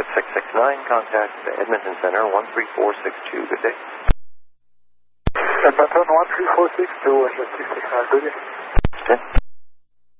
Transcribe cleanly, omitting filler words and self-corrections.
at 669, contact the Edmonton Center, 13462, good day. Edmonton 13462, 669, good day.